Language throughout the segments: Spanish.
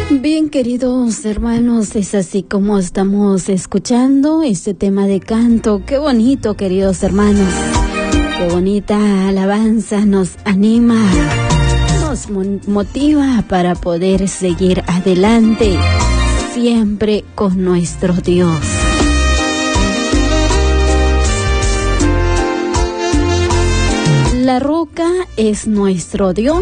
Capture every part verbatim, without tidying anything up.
Bien, queridos hermanos, es así como estamos escuchando este tema de canto. Qué bonito, queridos hermanos. Qué bonita alabanza, nos anima, nos motiva para poder seguir adelante, siempre con nuestro Dios. La roca es nuestro Dios.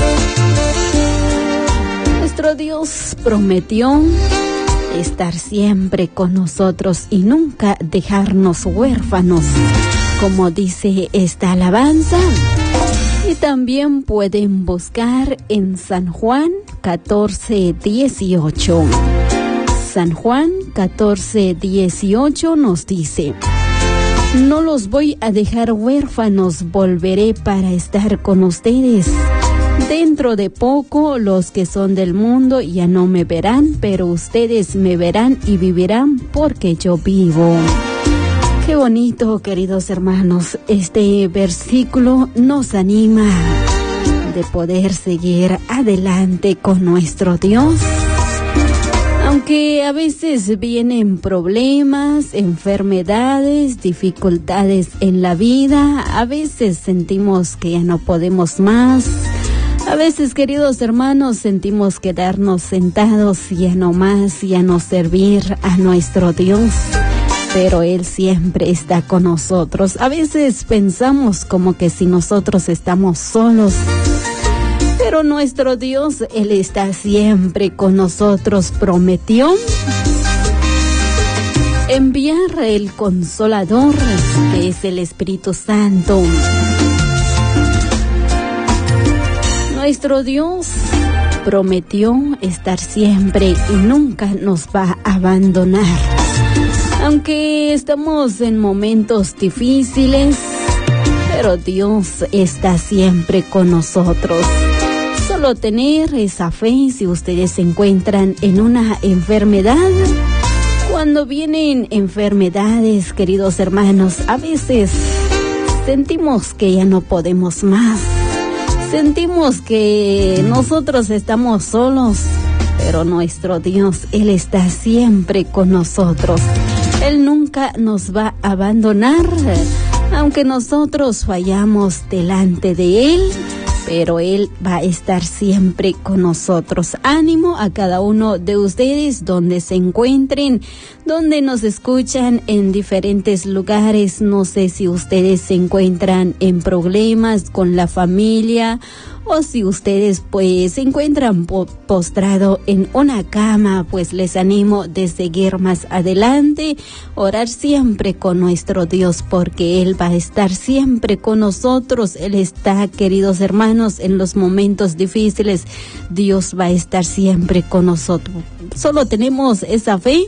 Nuestro Dios prometió estar siempre con nosotros y nunca dejarnos huérfanos, como dice esta alabanza. Y también pueden buscar en San Juan catorce dieciocho. San Juan catorce dieciocho nos dice: no los voy a dejar huérfanos, volveré para estar con ustedes. Dentro de poco los que son del mundo ya no me verán, pero ustedes me verán y vivirán porque yo vivo. Qué bonito, queridos hermanos. Este versículo nos anima de poder seguir adelante con nuestro Dios. Aunque a veces vienen problemas, enfermedades, dificultades en la vida, a veces sentimos que ya no podemos más. A veces, queridos hermanos, sentimos quedarnos sentados, ya no más, ya no servir a nuestro Dios. Pero Él siempre está con nosotros. A veces pensamos como que si nosotros estamos solos. Pero nuestro Dios, Él está siempre con nosotros. Prometió enviar el Consolador, que es el Espíritu Santo. Nuestro Dios prometió estar siempre y nunca nos va a abandonar. Aunque estamos en momentos difíciles, pero Dios está siempre con nosotros. Solo tener esa fe. Si ustedes se encuentran en una enfermedad, cuando vienen enfermedades, queridos hermanos, a veces sentimos que ya no podemos más. Sentimos que nosotros estamos solos, pero nuestro Dios, Él está siempre con nosotros. Él nunca nos va a abandonar, aunque nosotros fallamos delante de Él, pero Él va a estar siempre con nosotros. Ánimo a cada uno de ustedes donde se encuentren, donde nos escuchan en diferentes lugares. No sé si ustedes se encuentran en problemas con la familia o si ustedes pues se encuentran po- postrado en una cama, pues les animo de seguir más adelante, orar siempre con nuestro Dios porque Él va a estar siempre con nosotros. Él está, queridos hermanos, en los momentos difíciles, Dios va a estar siempre con nosotros. Solo tenemos esa fe.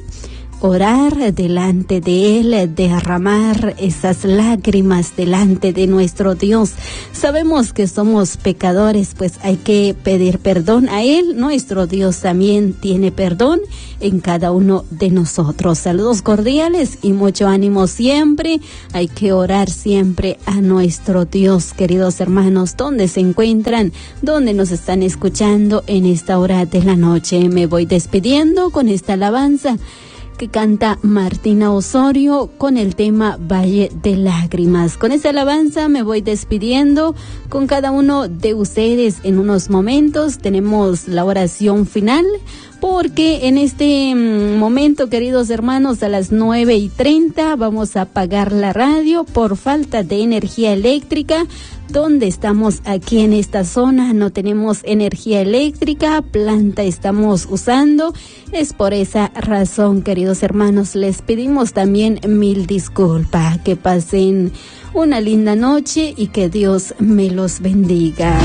Orar delante de Él, derramar esas lágrimas delante de nuestro Dios. Sabemos que somos pecadores, pues hay que pedir perdón a Él. Nuestro Dios también tiene perdón en cada uno de nosotros. Saludos cordiales y mucho ánimo siempre. Hay que orar siempre a nuestro Dios, queridos hermanos. ¿Dónde se encuentran? ¿Dónde nos están escuchando en esta hora de la noche? Me voy despidiendo con esta alabanza que canta Martina Osorio con el tema Valle de Lágrimas. Con esta alabanza me voy despidiendo con cada uno de ustedes. En unos momentos tenemos la oración final, porque en este momento, queridos hermanos, a las nueve y treinta vamos a apagar la radio por falta de energía eléctrica. Donde estamos aquí en esta zona no tenemos energía eléctrica, planta estamos usando. Es por esa razón, queridos hermanos, les pedimos también mil disculpas. Que pasen una linda noche y que Dios me los bendiga.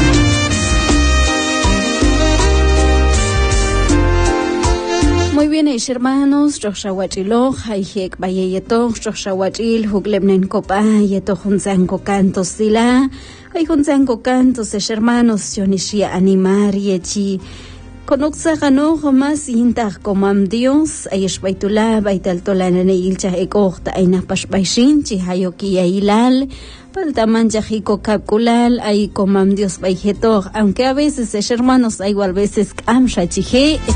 Muy bien, hermanos, Roshawachilo, Hayek Bayeto, Roshawachil, Huglebnen Copa, Yeto Hunzanko Cantos Sila, Hay Hunzanko Cantos, hermanos, Yonishia Animar, Yechi, Conoksa Gano, Homas, Intag Comam Dios, Ayesh Baitula, Baitaltolan, Ilcha Ekota, Ainapash Baishin, Chihayoki Ailal, Paltaman Yahiko Kapkulal, Ay Comam Dios Baijeto, aunque a veces, hermanos, hay a veces Amsha Chije.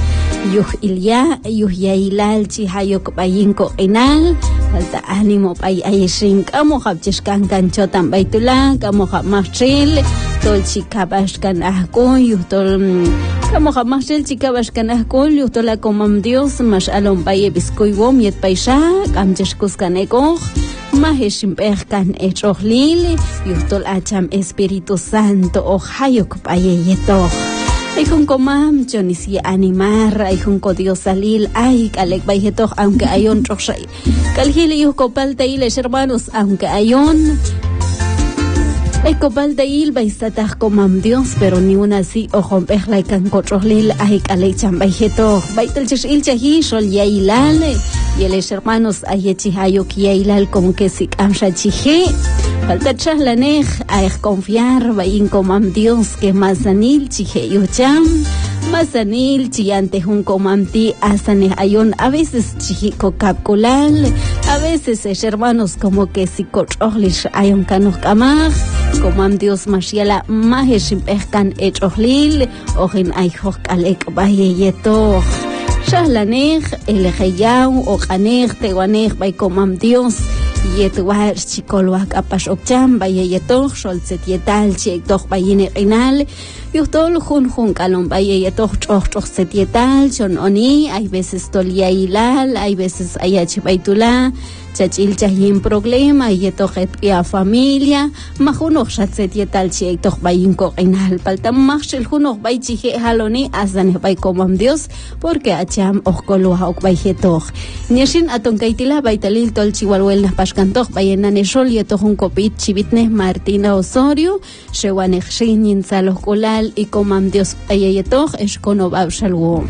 yuh ilya yuh yailal chi hayok bayinko inal falta ánimo pay ayeshin kamo habchishkan kancho tambaytula kamo habmachil tol chikabashkan ahkun yuh tol kamo habmachil chikabashkan ahkun yuh tola komam Dios mash alon paye biskuywom yet paisha kamchishkuskan eko maheshim perkan echohlil yuh tol acham Espíritu Santo o hayok paye yeto. Ay junco mam, yo ni si animar, ay junco Dios salil, ay calec bayjeto, aunque hay un troxay. Calgil y copal teiles hermanos, aunque hay un. Ay copal teil baistatah comam Dios, pero ni una así, ojo pejla y cancotrohlil, ay calechan bayjeto. Baitel chishil chahi, sol yailale, y el hermanos ay echihayo kiailal como que si camsha chije. Falta chahlanej a confiar vayin comam Dios que mazanil chije yucham mazanil chiante un comamti asane ayon a veces chijico capculal a veces es hermanos como que si cochohlish ayon canos kamaj comam Dios mashiala maheshim pehkan echohlil ohin ayhoh kalek baye yeto chahlanej el heyaw o kanej tewanej bay comam Dios yetuar chikolwak apash okcham baye yetoch sholzet yetal chek doch bayine inal yuhtol jun jun kalon baye yetoch choch choch set yetal chon oni hay veces tolia ilal hay veces ayach baitula chachil chahin problema yetoch et ya familia majunoch shatset yetal chek doch bayin ko inal paltam machel junoch bay chije haloni azan bay komam Dios porque acham okkolwa ok bay yetoch nishin atonkaitila baitalil tol chiwalwel na cantoch bayena neshol yetoch un copit chivitne Martina Osorio shewanech shinin salos kolal y comam Dios ayetoch escono babshalwo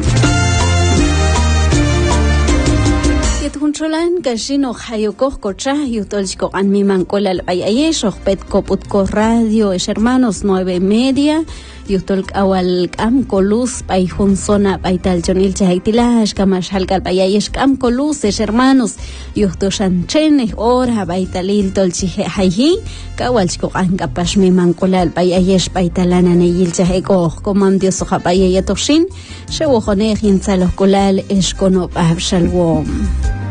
yetkuncholan kashino hayokoch kocha yutolchko an mi mankolal ayayesh pet koputko radio es hermanos nueve media yutol awal kam kolus pay hunsona paytal jonil chaitila kamash halkal payayesh kam kolus es hermanos yuhtoshan chene ora paytalil tolchije hayhi kawalchko an kapash mi mankolal payayesh paytalana neyil chaheko komam Dios oja payayatoshin shewojonej insalos kolal eskono babshalwom.